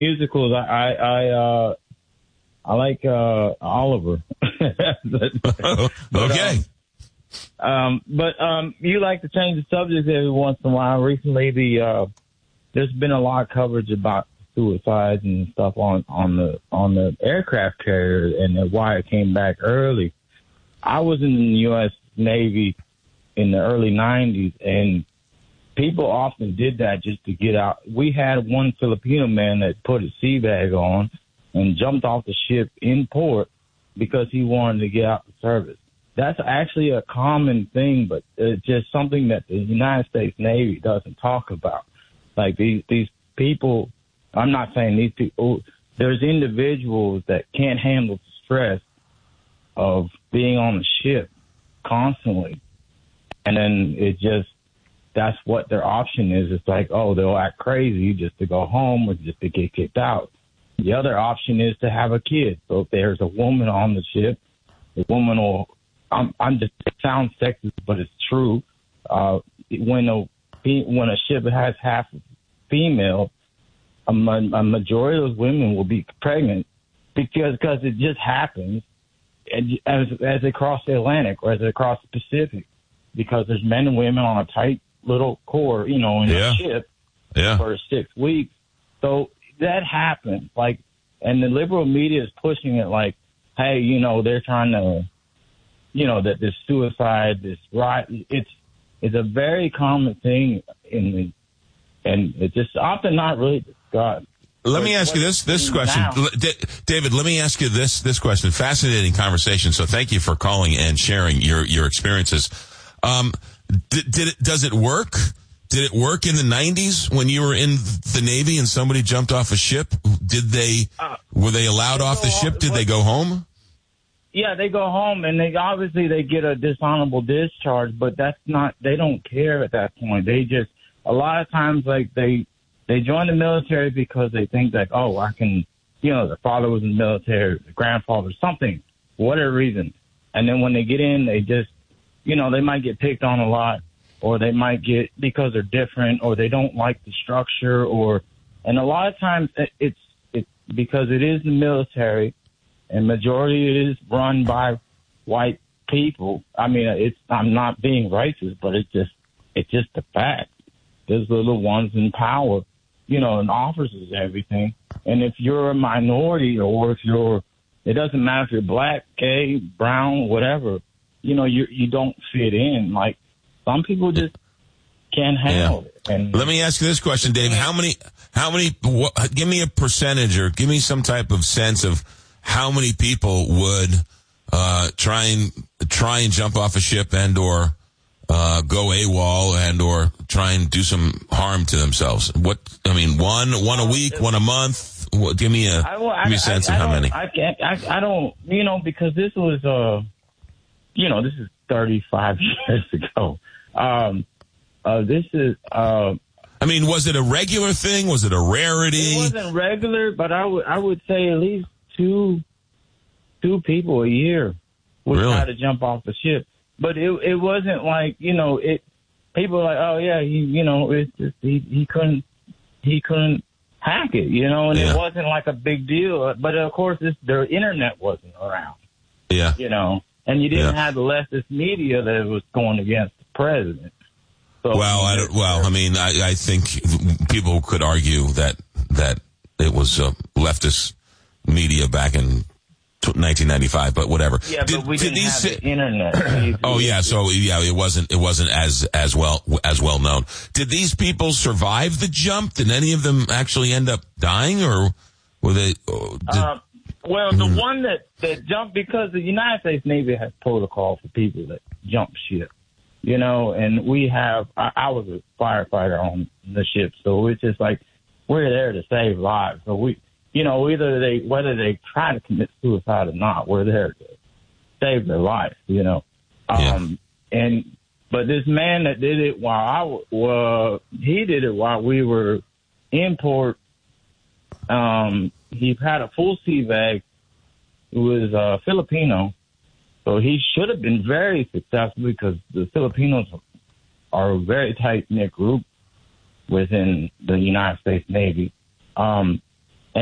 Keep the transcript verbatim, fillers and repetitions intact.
musicals. I, I, I, uh, I like uh, Oliver. but, okay. Um, um, but um, you like to change the subject every once in a while. Recently, the uh, there's been a lot of coverage about suicides and stuff on, on the on the aircraft carrier and why it came back early. I was in the U S Navy in the early nineties, and people often did that just to get out. We had one Filipino man that put a sea bag on and jumped off the ship in port because he wanted to get out the service. That's actually a common thing, but it's just something that the United States Navy doesn't talk about. Like these, these people, I'm not saying these people, there's individuals that can't handle the stress of being on the ship constantly. And then it just, that's what their option is. It's like, oh, they'll act crazy just to go home or just to get kicked out. The other option is to have a kid. So if there's a woman on the ship, the woman will, I'm, I'm just, it sounds sexist, but it's true. Uh, when a, when a ship has half female, a, a majority of those women will be pregnant because, because it just happens as, as they cross the Atlantic or as they cross the Pacific, because there's men and women on a tight little core, you know, in yeah. a ship yeah. for six weeks. So that happens. Like, and the liberal media is pushing it like, hey, you know, they're trying to, you know, that this suicide, this right, it's it's a very common thing in the, and it's just often not really discussed. Let me ask you this this question, now. David. Let me ask you this this question. Fascinating conversation. So thank you for calling and sharing your your experiences. Um, did, did it? Does it work? Did it work in the nineties when you were in the Navy and somebody jumped off a ship? Did they, uh, were they allowed they off the ship? Did they go home? Yeah, they go home and they obviously they get a dishonorable discharge, but that's not, they don't care at that point. They just, a lot of times like they, they join the military because they think like, oh, I can, you know, the father was in the military, the grandfather, something, for whatever reason. And then when they get in, they just, you know, they might get picked on a lot. Or they might get because they're different, or they don't like the structure, or, and a lot of times it's it's because it is the military, and majority it is run by white people. I mean, it's I'm not being racist, but it's just it's just a fact. There's little ones in power, you know, and officers and everything. And if you're a minority, or if you're, it doesn't matter if you're black, gay, brown, whatever, you know, you you don't fit in. Like, some people just can't handle yeah. it. And let me ask you this question, Dave. How many, how many, what, give me a percentage or give me some type of sense of how many people would, uh, try and, try and jump off a ship and or, uh, go AWOL and or try and do some harm to themselves? What, I mean, one, one a week, one a month? What, give me a, I, well, give me a sense I, I, of how I many. I can't, I, I don't, you know, because this was, uh, you know, this is thirty-five years ago. Um, uh, this is, uh, I mean, was it a regular thing? Was it a rarity? It wasn't regular, but I would, I would say at least two, two people a year would really? try to jump off the ship. But it, it wasn't like, you know, it, people were like, oh yeah, he, you know, it's just, he, he couldn't, he couldn't hack it, you know, and yeah. it wasn't like a big deal. But of course, this, the internet wasn't around. Yeah. You know. And you didn't yeah. have the leftist media that was going against the president. So, well, I don't, well, I mean, I, I think people could argue that that it was uh, leftist media back in nineteen ninety-five, but whatever. Yeah, did, but we did didn't these have the internet. oh yeah, so yeah, it wasn't it wasn't as as well as well known. Did these people survive the jump? Did any of them actually end up dying, or were they? Uh, did, uh, Well, the mm-hmm. one that, that jumped, because the United States Navy has protocol for people that jump ship, you know, and we have, I, I was a firefighter on the ship, so it's just like, we're there to save lives. So we, you know, either they, whether they try to commit suicide or not, we're there to save their life, you know. Yeah. Um, and, but this man that did it while I, well, he did it while we were in port. Um, he had a full sea bag. It was uh, Filipino, so he should have been very successful because the Filipinos are a very tight-knit group within the United States Navy. Um,